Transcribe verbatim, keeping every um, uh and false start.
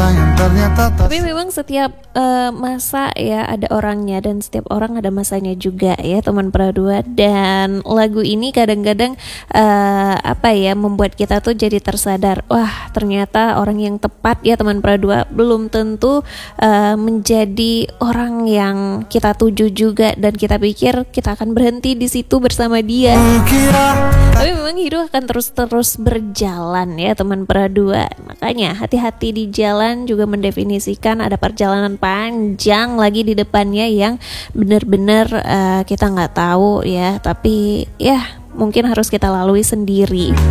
yang ternyata tak. Tapi memang setiap uh, masa ya ada orangnya, dan setiap orang ada masanya juga ya teman Pradua. Dan lagu ini kadang-kadang uh, apa ya membuat kita tuh jadi tersadar, wah ternyata orang yang tepat ya teman Pradua belum tentu uh, menjadi orang yang kita tuju juga, dan kita pikir kita akan berhenti di situ bersama dia. Tapi memang hidup akan terus-terus berjalan ya teman Pradua. Makanya hati-hati di jalan juga mendefinisikan ada perjalanan panjang lagi di depannya yang benar-benar uh, kita nggak tahu ya, tapi ya mungkin harus kita lalui sendiri.